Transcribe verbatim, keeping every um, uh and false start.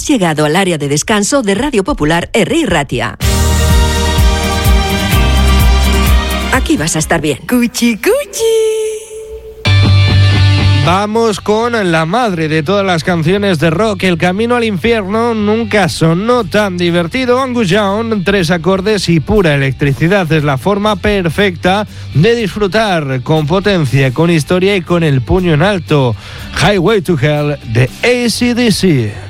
Has llegado al área de descanso de Radio Popular Herri Ratia. Aquí vas a estar bien. Cuchi, cuchi. Vamos con la madre de todas las canciones de rock. El camino al infierno nunca sonó tan divertido. Angus Young, tres acordes y pura electricidad. Es la forma perfecta de disfrutar con potencia, con historia y con el puño en alto. Highway to Hell de A C D C.